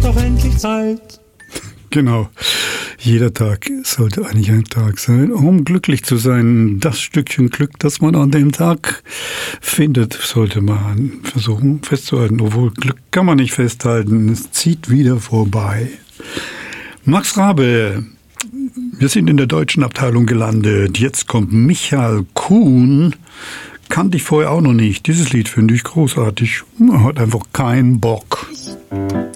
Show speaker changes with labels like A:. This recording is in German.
A: doch endlich Zeit.
B: Genau. Jeder Tag sollte eigentlich ein Tag sein, um glücklich zu sein. Das Stückchen Glück, das man an dem Tag findet, sollte man versuchen festzuhalten. Obwohl Glück kann man nicht festhalten, es zieht wieder vorbei. Max Rabe, wir sind in der deutschen Abteilung gelandet. Jetzt kommt Michael Kuhn. Kannte ich vorher auch noch nicht. Dieses Lied finde ich großartig. Man hat einfach keinen Bock.